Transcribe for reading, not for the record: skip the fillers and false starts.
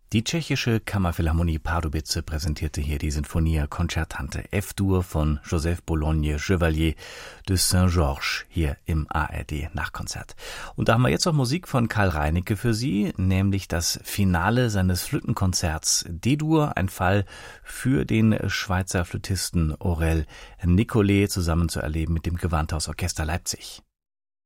Die tschechische Kammerphilharmonie Pardubice präsentierte hier die Sinfonia Concertante F-Dur von Joseph Bologne Chevalier de Saint-Georges hier im ARD Nachkonzert. Und da haben wir jetzt noch Musik von Karl Reinicke für Sie, nämlich das Finale seines Flötenkonzerts D-Dur, ein Fall für den Schweizer Flötisten Aurel Nicollet, zusammen zu erleben mit dem Gewandhausorchester Leipzig.